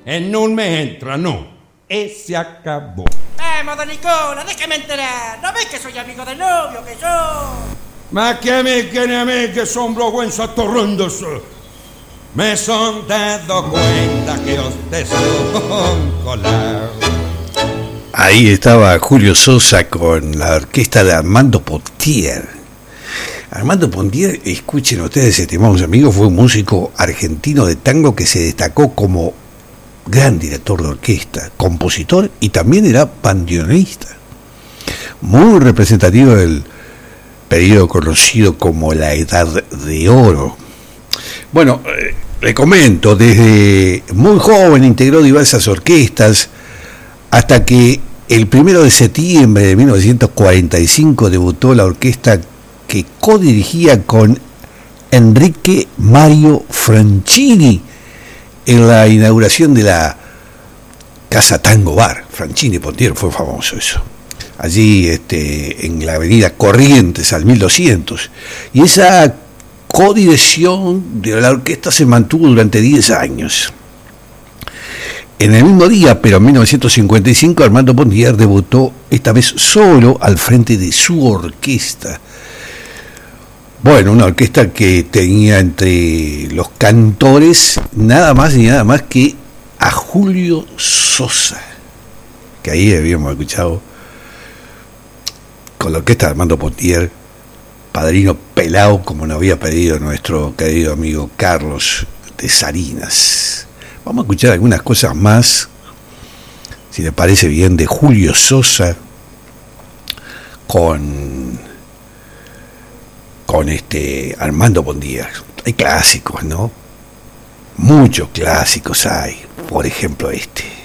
e non me entrano. E se acabó. Modonicona, déjame enterar. ¿No ves que soy amigo del novio, que yo? Ma che amiche ne amiche son vergüenza torrendos. Me son dado cuenta que ustedes son colados. Ahí estaba Julio Sosa con la orquesta de Armando Pontier. Armando Pontier, escuchen ustedes, estimados amigos, fue un músico argentino de tango que se destacó como gran director de orquesta, compositor y también era bandoneonista. Muy representativo del periodo conocido como la Edad de Oro. Bueno, le comento, desde muy joven integró diversas orquestas hasta que el 1 de septiembre de 1945 debutó la orquesta que codirigía con Enrique Mario Franchini en la inauguración de la Casa Tango Bar. Franchini Pontier fue famoso eso. Allí en la avenida Corrientes al 1200. Y esa codirección de la orquesta se mantuvo durante 10 años. En el mismo día, pero en 1955, Armando Pontier debutó esta vez solo al frente de su orquesta. Bueno, una orquesta que tenía entre los cantores nada más y nada más que a Julio Sosa, que ahí habíamos escuchado con la orquesta de Armando Pontier, Padrino Pelao, como nos había pedido nuestro querido amigo Carlos de Salinas. Vamos a escuchar algunas cosas más, si le parece bien, de Julio Sosa con Armando Pontier. Hay clásicos, ¿no? Muchos clásicos hay. Por ejemplo, este.